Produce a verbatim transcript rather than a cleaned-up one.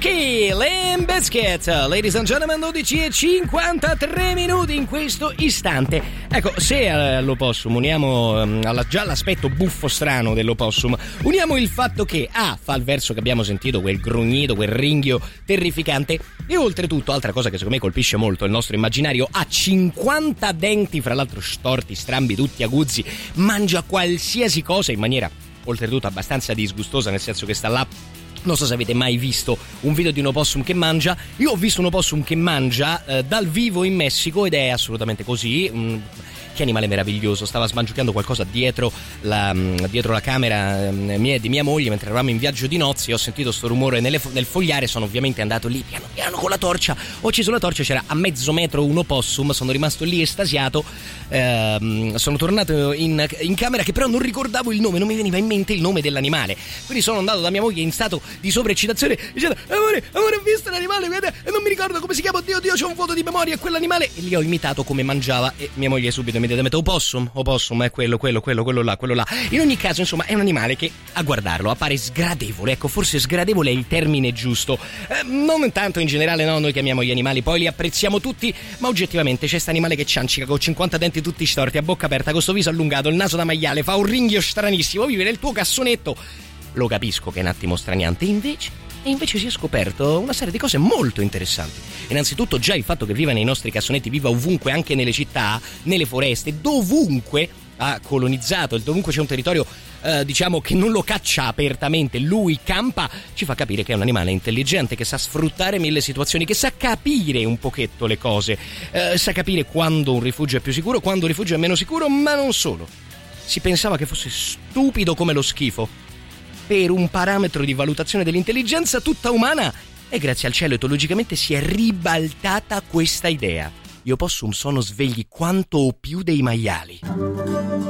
Whisky, Limp Bizkit. Ladies and gentlemen, dodici e cinquantatré minuti in questo istante. Ecco, se all'opossum uniamo alla, già l'aspetto buffo strano dell'opossum, uniamo il fatto che A fa il verso che abbiamo sentito, quel grugnito, quel ringhio terrificante, e oltretutto, altra cosa che secondo me colpisce molto il nostro immaginario, ha cinquanta denti, fra l'altro storti, strambi, tutti aguzzi, mangia qualsiasi cosa in maniera oltretutto abbastanza disgustosa, nel senso che sta là. Non so se avete mai visto un video di un opossum che mangia. Io ho visto un opossum che mangia eh, dal vivo in Messico ed è assolutamente così. Mm, che animale meraviglioso. Stava smangiucchiando qualcosa dietro la, dietro la camera mia, di mia moglie mentre eravamo in viaggio di nozze. Ho sentito sto rumore nelle, nel fogliare. Sono ovviamente andato lì piano piano con la torcia. Ho acceso la torcia, c'era a mezzo metro un opossum. Sono rimasto lì estasiato. Ehm, sono tornato in, in camera, che però non ricordavo il nome, non mi veniva in mente il nome dell'animale. Quindi sono andato da mia moglie in stato di sovraeccitazione dicendo: amore, amore, ho visto l'animale, vede? E non mi ricordo come si chiama. Oddio, Dio, c'ho un vuoto di memoria, quell'animale. E lì ho imitato come mangiava. E mia moglie subito mi dice: opossum, opossum è quello, quello, quello, quello là, quello là. In ogni caso, insomma, è un animale che a guardarlo appare sgradevole. Ecco, forse sgradevole è il termine giusto. Eh, non tanto in generale, no, noi che amiamo gli animali, poi li apprezziamo tutti, ma oggettivamente c'è sta animale che ciancica con cinquanta denti tutti storti, a bocca aperta, con sto viso allungato, il naso da maiale, fa un ringhio stranissimo, vive nel tuo cassonetto. Lo capisco che è un attimo straniante, invece E invece si è scoperto una serie di cose molto interessanti. Innanzitutto già il fatto che viva nei nostri cassonetti, viva ovunque, anche nelle città, nelle foreste, dovunque ha colonizzato, dovunque c'è un territorio eh, diciamo che non lo caccia apertamente, lui campa, ci fa capire che è un animale intelligente, che sa sfruttare mille situazioni, che sa capire un pochetto le cose, eh, sa capire quando un rifugio è più sicuro, quando un rifugio è meno sicuro, ma non solo. Si pensava che fosse stupido come lo schifo per un parametro di valutazione dell'intelligenza tutta umana, e grazie al cielo etologicamente si è ribaltata questa idea. Gli opossum sono svegli quanto o più dei maiali.